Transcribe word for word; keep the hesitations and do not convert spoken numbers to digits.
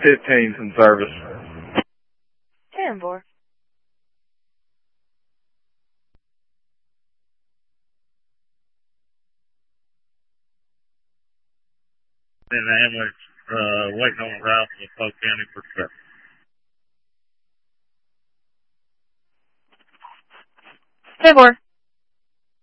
fifteen's in service. ten four. In the ambulance, uh, waiting on the route to Polk County for trip. ten four.